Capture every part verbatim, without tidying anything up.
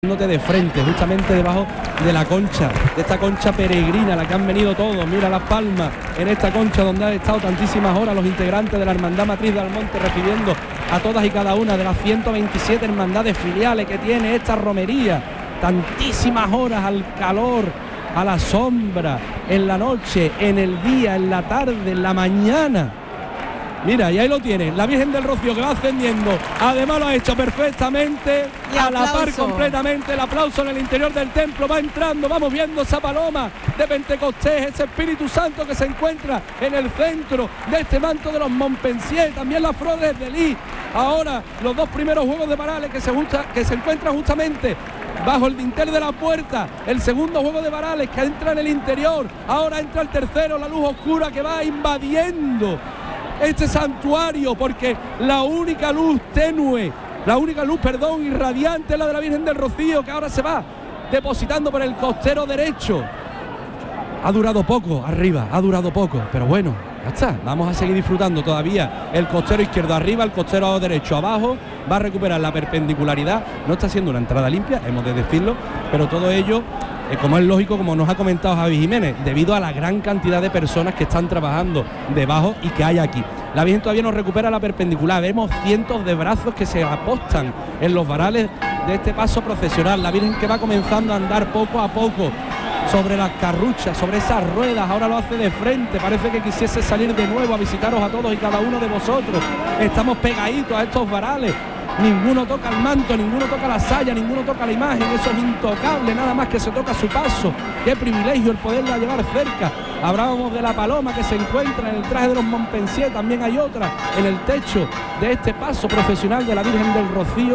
de frente, justamente debajo de la concha, de esta concha peregrina, la que han venido todos. Mira Las Palmas, en esta concha donde han estado tantísimas horas los integrantes de la Hermandad Matriz de Almonte, recibiendo a todas y cada una de las ciento veintisiete hermandades filiales que tiene esta romería. Tantísimas horas al calor, a la sombra, en la noche, en el día, en la tarde, en la mañana. Mira, y ahí lo tienen, la Virgen del Rocío que va ascendiendo, además lo ha hecho perfectamente, y a la aplauso. par completamente, el aplauso en el interior del templo, va entrando, vamos viendo esa paloma de Pentecostés, ese Espíritu Santo que se encuentra en el centro de este manto de los Montpensier, también las flores de Lis. Ahora los dos primeros juegos de varales que se, justa, que se encuentran justamente bajo el dintel de la puerta, el segundo juego de varales que entra en el interior, ahora entra el tercero, la luz oscura que va invadiendo este santuario, porque la única luz tenue, la única luz, perdón, irradiante es la de la Virgen del Rocío, que ahora se va depositando por el costero derecho. Ha durado poco arriba, ha durado poco, pero bueno, ya está, vamos a seguir disfrutando todavía el costero izquierdo arriba, el costero derecho abajo, va a recuperar la perpendicularidad, no está siendo una entrada limpia, hemos de decirlo, pero todo ello, eh, como es lógico, como nos ha comentado Javi Jiménez, debido a la gran cantidad de personas que están trabajando debajo y que hay aquí. La Virgen todavía no recupera la perpendicular, vemos cientos de brazos que se apostan en los varales de este paso procesional, la Virgen que va comenzando a andar poco a poco sobre las carruchas, sobre esas ruedas, ahora lo hace de frente, parece que quisiese salir de nuevo a visitaros a todos y cada uno de vosotros. Estamos pegaditos a estos varales, ninguno toca el manto, ninguno toca la saya, ninguno toca la imagen, eso es intocable, nada más que se toca su paso. Qué privilegio el poderla llevar cerca. Hablábamos de la paloma que se encuentra en el traje de los Montpensier, también hay otra en el techo de este paso profesional de la Virgen del Rocío,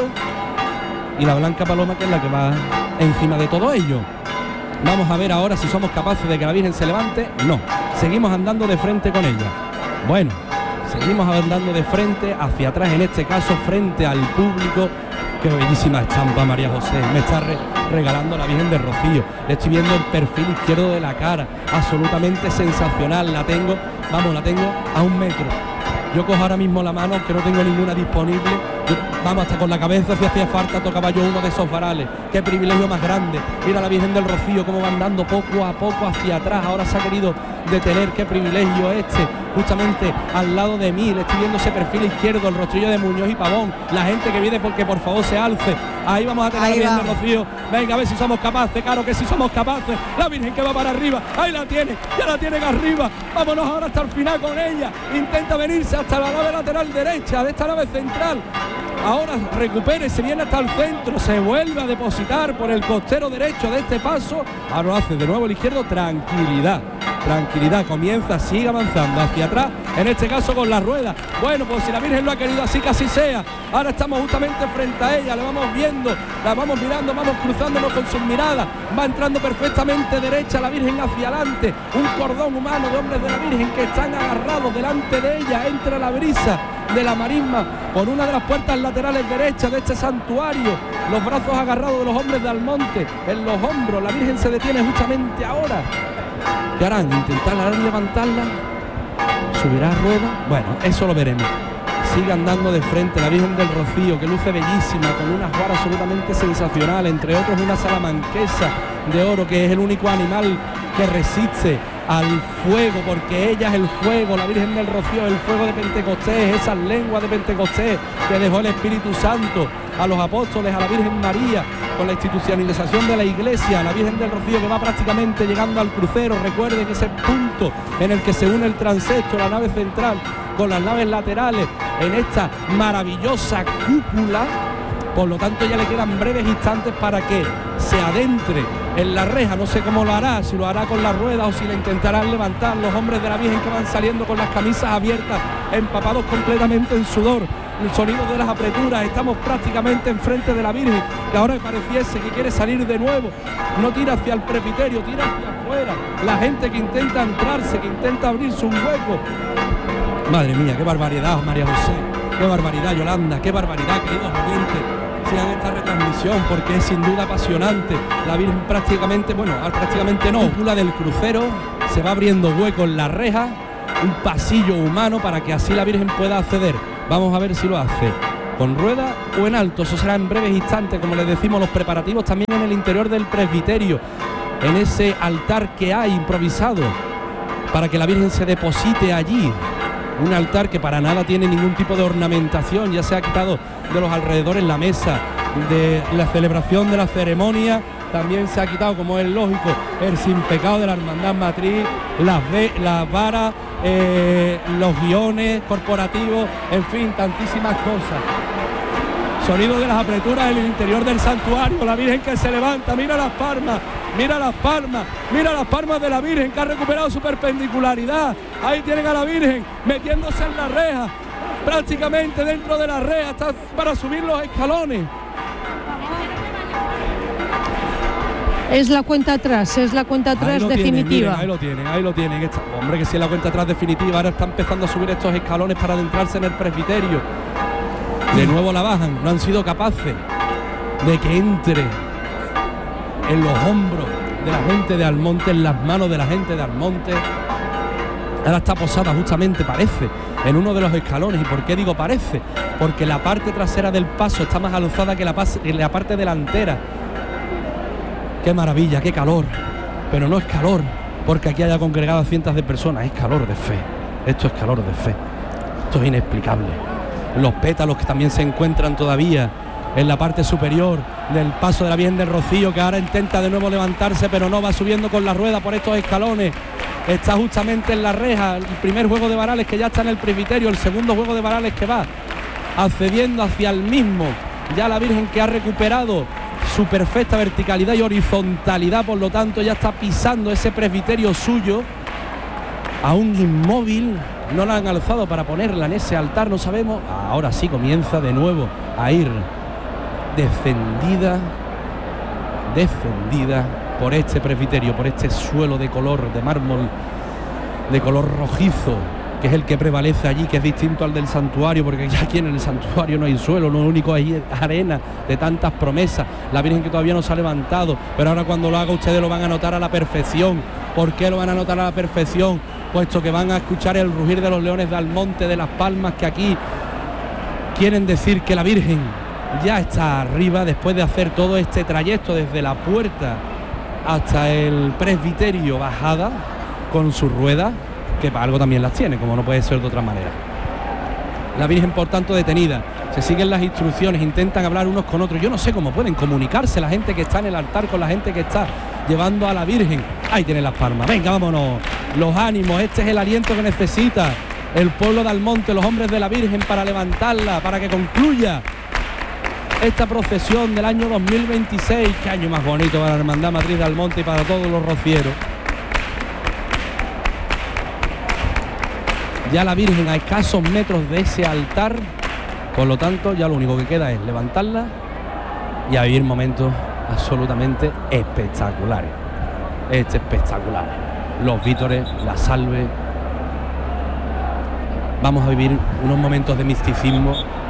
y la blanca paloma que es la que va encima de todo ello. Vamos a ver ahora si somos capaces de que la Virgen se levante. No, seguimos andando de frente con ella. Bueno, seguimos andando de frente hacia atrás, en este caso frente al público. Qué bellísima estampa María José me está re regalando la Virgen del Rocío. Le estoy viendo el perfil izquierdo de la cara, absolutamente sensacional. La tengo, vamos, la tengo a un metro. Yo cojo ahora mismo la mano, que no tengo ninguna disponible. Yo, vamos, hasta con la cabeza, si hacía falta, tocaba yo uno de esos varales. Qué privilegio más grande. Mira la Virgen del Rocío cómo va andando poco a poco hacia atrás. Ahora se ha querido detener. Qué privilegio este, justamente al lado de mí. Le estoy viendo ese perfil izquierdo, el rostrillo de Muñoz y Pavón. La gente que viene porque por favor se alce. Ahí vamos a tener Ahí la Virgen va. del Rocío. Venga, a ver si somos capaces. Claro que sí somos capaces. La Virgen que va para arriba. Ahí la tiene. Ya la tienen arriba. Vámonos ahora hasta el final con ella. Intenta venirse hasta la nave lateral derecha de esta nave central. Ahora recupere, se viene hasta el centro, se vuelve a depositar por el costero derecho de este paso. Ahora lo hace de nuevo el izquierdo. Tranquilidad, tranquilidad, comienza, sigue avanzando hacia atrás, en este caso con la rueda. Bueno, pues si la Virgen lo ha querido así, que así sea. Ahora estamos justamente frente a ella, la vamos viendo, la vamos mirando, vamos cruzándonos con sus miradas. Va entrando perfectamente derecha la Virgen hacia adelante, un cordón humano de hombres de la Virgen que están agarrados delante de ella. Entra la brisa de la marisma por una de las puertas laterales derechas de este santuario, los brazos agarrados de los hombres de Almonte en los hombros. La Virgen se detiene justamente ahora. ¿Qué harán? ¿Intentarla levantarla? ¿Subirá a rueda? Bueno, eso lo veremos. Sigue andando de frente la Virgen del Rocío, que luce bellísima, con una juara absolutamente sensacional, entre otros una salamanquesa de oro, que es el único animal que resiste al fuego, porque ella es el fuego. La Virgen del Rocío, el fuego de Pentecostés, esas lenguas de Pentecostés que dejó el Espíritu Santo a los apóstoles, a la Virgen María, con la institucionalización de la Iglesia. La Virgen del Rocío que va prácticamente llegando al crucero. Recuerden ese punto en el que se une el transepto, la nave central con las naves laterales en esta maravillosa cúpula. Por lo tanto ya le quedan breves instantes para que se adentre en la reja. No sé cómo lo hará, si lo hará con la rueda o si le intentarán levantar los hombres de la Virgen que van saliendo con las camisas abiertas, empapados completamente en sudor. El sonido de las apreturas. Estamos prácticamente enfrente de la Virgen, que ahora pareciese que quiere salir de nuevo. No tira hacia el presbiterio, tira hacia afuera. La gente que intenta entrarse, que intenta abrirse un hueco. Madre mía, qué barbaridad, María José. Qué barbaridad, Yolanda. Qué barbaridad, queridos oyentes. Sigan esta retransmisión porque es sin duda apasionante. La Virgen prácticamente, bueno, prácticamente no, cúpula del crucero, se va abriendo hueco en la reja, un pasillo humano para que así la Virgen pueda acceder. Vamos a ver si lo hace. con rueda o en alto. Eso será en breves instantes, como les decimos, los preparativos también en el interior del presbiterio, en ese altar que hay improvisado para que la Virgen se deposite allí. Un altar que para nada tiene ningún tipo de ornamentación, ya se ha quitado de los alrededores la mesa de la celebración de la ceremonia, también se ha quitado, como es lógico, el sin pecado de la hermandad matriz, las, las varas, eh, los guiones corporativos, en fin, tantísimas cosas. Sonido de las apreturas en el interior del santuario, la Virgen que se levanta, mira las palmas, mira las palmas, mira las palmas de la Virgen que ha recuperado su perpendicularidad. Ahí tienen a la Virgen metiéndose en la reja, prácticamente dentro de la reja, está para subir los escalones. Es la cuenta atrás, es la cuenta atrás definitiva. Tienen, miren, ahí lo tienen, ahí lo tienen. Esta, hombre, que si es la cuenta atrás definitiva, ahora está empezando a subir estos escalones para adentrarse en el presbiterio. De nuevo la bajan, no han sido capaces de que entre en los hombros de la gente de Almonte, en las manos de la gente de Almonte. Ahora está posada justamente, parece, en uno de los escalones. ¿Y por qué digo parece? Porque la parte trasera del paso está más alzada que la, que la parte delantera. Qué maravilla, qué calor. Pero no es calor porque aquí haya congregado a cientos de personas, es calor de fe. Esto es calor de fe. Esto es inexplicable. Los pétalos que también se encuentran todavía en la parte superior del paso de la Virgen del Rocío, que ahora intenta de nuevo levantarse, pero no, va subiendo con la rueda por estos escalones. Está justamente en la reja, el primer juego de varales que ya está en el presbiterio, el segundo juego de varales que va accediendo hacia el mismo. Ya la Virgen que ha recuperado su perfecta verticalidad y horizontalidad, por lo tanto ya está pisando ese presbiterio suyo, aún inmóvil. No la han alzado para ponerla en ese altar, no sabemos. Ahora sí comienza de nuevo a ir descendida, descendida por este presbiterio, por este suelo de color de mármol, de color rojizo, que es el que prevalece allí, que es distinto al del santuario, porque ya aquí en el santuario no hay suelo, lo único hay arena de tantas promesas. La Virgen que todavía no se ha levantado, pero ahora cuando lo haga ustedes lo van a notar a la perfección. ¿Por qué lo van a notar a la perfección? Puesto que van a escuchar el rugir de los leones de Almonte, de las palmas, que aquí quieren decir que la Virgen ya está arriba después de hacer todo este trayecto desde la puerta hasta el presbiterio bajada con sus ruedas, que para algo también las tiene, como no puede ser de otra manera. La Virgen, por tanto, detenida. Se siguen las instrucciones, intentan hablar unos con otros. Yo no sé cómo pueden comunicarse la gente que está en el altar con la gente que está llevando a la Virgen. Ahí tienen las palmas. Venga, vámonos. Los ánimos, este es el aliento que necesita el pueblo de Almonte, los hombres de la Virgen, para levantarla, para que concluya esta procesión del año dos mil veintiséis. Qué año más bonito para la Hermandad Matriz de Almonte y para todos los rocieros. Ya la Virgen a escasos metros de ese altar, por lo tanto ya lo único que queda es levantarla y a vivir momentos absolutamente espectaculares. Este espectacular. Los vítores, la salve. Vamos a vivir unos momentos de misticismo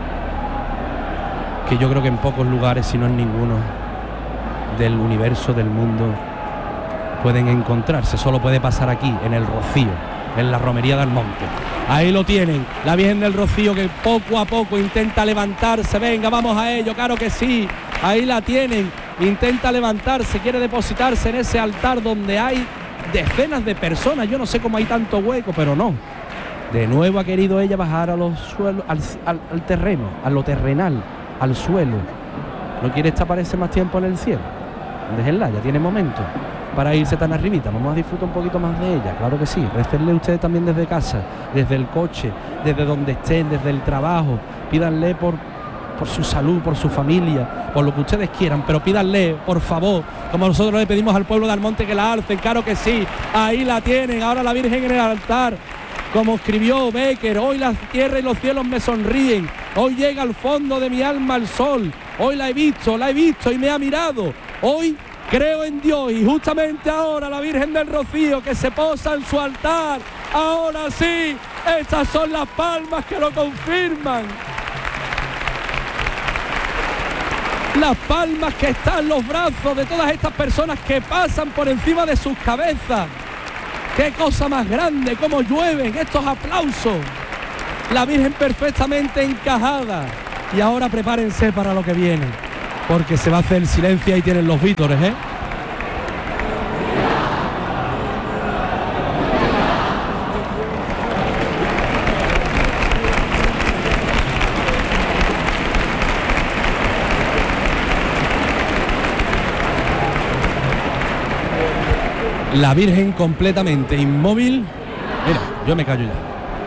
que yo creo que en pocos lugares, si no en ninguno del universo, del mundo, pueden encontrarse. Solo puede pasar aquí, en el Rocío, en la romería de Almonte. Ahí lo tienen, la Virgen del Rocío, que poco a poco intenta levantarse. Venga, vamos a ello, claro que sí. Ahí la tienen, intenta levantarse, quiere depositarse en ese altar donde hay decenas de personas. Yo no sé cómo hay tanto hueco, pero no. De nuevo ha querido ella bajar a los suelos, al, al, al terreno, a lo terrenal, al suelo. No quiere estar, parece, más tiempo en el cielo. Déjenla, ya tiene momento para irse tan arribita. Vamos a disfrutar un poquito más de ella, claro que sí. Récenle ustedes también desde casa, desde el coche, desde donde estén, desde el trabajo. Pídanle por, por su salud, por su familia, por lo que ustedes quieran, pero pídanle, por favor, como nosotros le pedimos al pueblo de Almonte, que la alcen, claro que sí. Ahí la tienen, ahora la Virgen en el altar. Como escribió Becker, hoy la tierra y los cielos me sonríen, hoy llega al fondo de mi alma el sol, hoy la he visto, la he visto y me ha mirado, hoy creo en Dios. Y justamente ahora la Virgen del Rocío, que se posa en su altar, ahora sí, estas son las palmas que lo confirman. Las palmas que están en los brazos de todas estas personas que pasan por encima de sus cabezas. ¡Qué cosa más grande! ¡Cómo llueven estos aplausos! La Virgen perfectamente encajada, Y ahora prepárense para lo que viene, porque se va a hacer el silencio. Ahí tienen los vítores, ¿eh? La Virgen completamente inmóvil. Mira, yo me callo ya.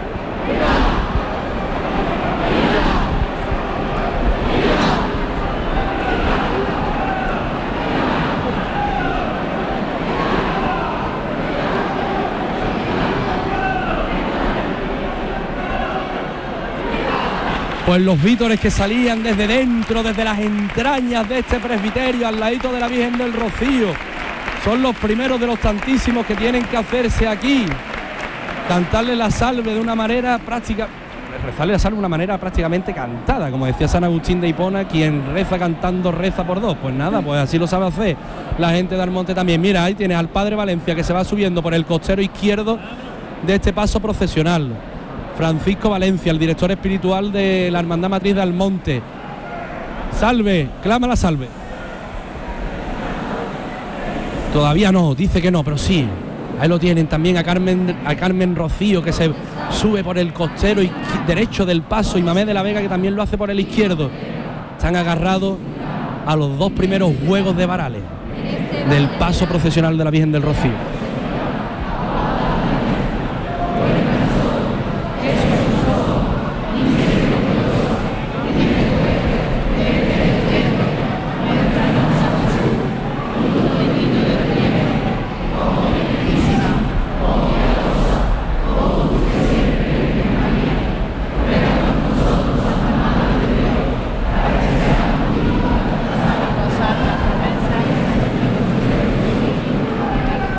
Pues los vítores que salían desde dentro, desde las entrañas de este presbiterio, al ladito de la Virgen del Rocío, son los primeros de los tantísimos que tienen que hacerse aquí. Cantarle la salve de una manera práctica, rezarle la salve de una manera prácticamente cantada, como decía San Agustín de Hipona, quien reza cantando reza por dos. Pues nada, pues así lo sabe hacer la gente de Almonte también. Mira, ahí tienes al Padre Valencia que se va subiendo por el costero izquierdo de este paso procesional. Francisco Valencia, el director espiritual de la Hermandad Matriz de Almonte. Salve, clama la salve. Todavía no, dice que no, pero sí. Ahí lo tienen también a Carmen, a Carmen Rocío, que se sube por el costero derecho del paso, y Mamé de la Vega, que también lo hace por el izquierdo. Están agarrados a los dos primeros juegos de varales del paso procesional de la Virgen del Rocío.